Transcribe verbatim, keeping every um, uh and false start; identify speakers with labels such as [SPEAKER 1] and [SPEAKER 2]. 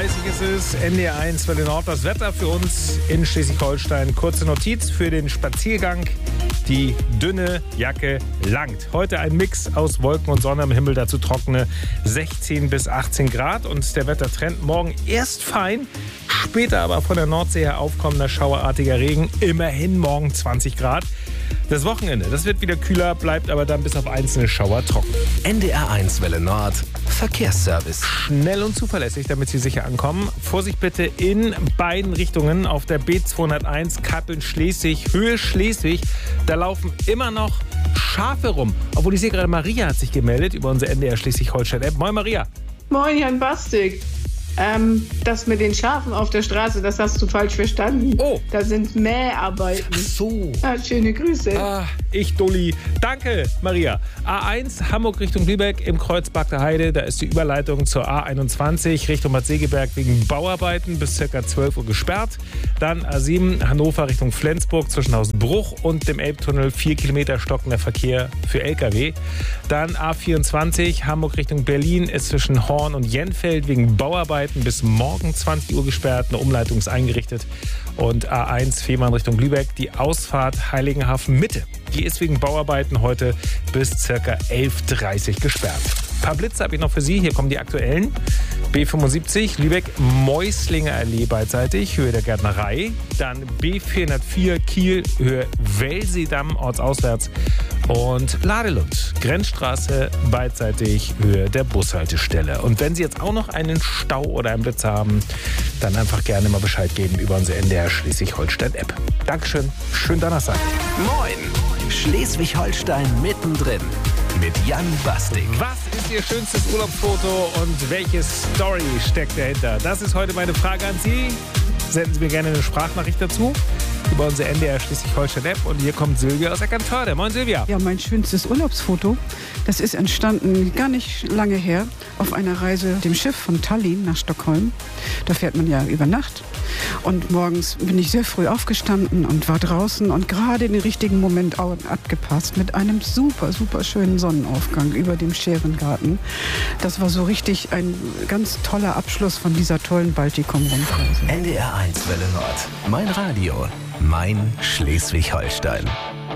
[SPEAKER 1] dreißig ist es, N D R eins Welle Nord. Das Wetter für uns in Schleswig-Holstein. Kurze Notiz für den Spaziergang. Die dünne Jacke langt. Heute ein Mix aus Wolken und Sonne am Himmel, dazu trockene sechzehn bis achtzehn Grad. Und der Wettertrend morgen erst fein, später aber von der Nordsee her aufkommender schauerartiger Regen. Immerhin morgen zwanzig Grad. Das Wochenende, das wird wieder kühler, bleibt aber dann bis auf einzelne Schauer trocken.
[SPEAKER 2] N D R eins Welle Nord, Verkehrsservice.
[SPEAKER 1] Schnell und zuverlässig, damit Sie sicher ankommen. Vorsicht bitte in beiden Richtungen auf der B zweihunderteins Kappeln-Schleswig, Höhe Schleswig. Da laufen immer noch Schafe rum. Obwohl ich sehe gerade, Maria hat sich gemeldet über unsere N D R Schleswig-Holstein-App. Moin Maria.
[SPEAKER 3] Moin Jan Bastik. Ähm, das mit den Schafen auf der Straße, das hast du falsch verstanden.
[SPEAKER 1] Oh.
[SPEAKER 3] Da sind Mäharbeiten.
[SPEAKER 1] Ach so.
[SPEAKER 3] Ah, schöne Grüße.
[SPEAKER 1] Ah, ich Dulli. Danke, Maria. A eins, Hamburg Richtung Lübeck im Kreuz Bagder Heide. Da ist die Überleitung zur A einundzwanzig Richtung Bad Segeberg wegen Bauarbeiten bis ca. zwölf Uhr gesperrt. Dann A sieben, Hannover Richtung Flensburg zwischen Haus Bruch und dem Elbtunnel. Vier Kilometer stockender Verkehr für L K W. Dann A vierundzwanzig, Hamburg Richtung Berlin ist zwischen Horn und Jenfeld wegen Bauarbeiten bis morgen zwanzig Uhr gesperrt. Eine Umleitung ist eingerichtet. Und A eins Fehmarn Richtung Lübeck, die Ausfahrt Heiligenhafen Mitte. Die ist wegen Bauarbeiten heute bis ca. elf Uhr dreißig gesperrt. Ein paar Blitze habe ich noch für Sie. Hier kommen die aktuellen. B fünfundsiebzig, Lübeck-Meuslinger Allee beidseitig, Höhe der Gärtnerei. Dann B vierhundertvier, Kiel, Höhe Welsedamm, ortsauswärts. Und Ladelund, Grenzstraße, beidseitig, Höhe der Bushaltestelle. Und wenn Sie jetzt auch noch einen Stau oder einen Blitz haben, dann einfach gerne mal Bescheid geben über unsere N D R Schleswig-Holstein-App. Dankeschön, schönen Donnerstag.
[SPEAKER 2] Moin, Schleswig-Holstein mittendrin mit Jan Bastik.
[SPEAKER 1] Was ist Ihr schönstes Urlaubsfoto und welche Story steckt dahinter? Das ist heute meine Frage an Sie. Senden Sie mir gerne eine Sprachnachricht dazu über unsere N D R Schleswig-Holstein-App. Und hier kommt Silvia aus Eckernförde. Moin Silvia.
[SPEAKER 4] Ja, mein schönstes Urlaubsfoto, das ist entstanden gar nicht lange her auf einer Reise dem Schiff von Tallinn nach Stockholm. Da fährt man ja über Nacht. Und morgens bin ich sehr früh aufgestanden und war draußen und gerade den richtigen Moment abgepasst mit einem super, super schönen Sonnenaufgang über dem Scherengarten. Das war so richtig ein ganz toller Abschluss von dieser tollen Baltikum-Rundreise.
[SPEAKER 2] N D R eins Welle Nord, mein Radio, mein Schleswig-Holstein.